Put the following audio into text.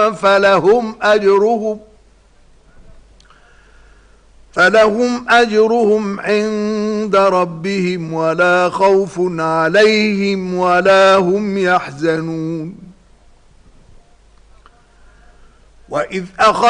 فلهم أجرهم عند ربهم ولا خوف عليهم ولا هم يحزنون. وإذ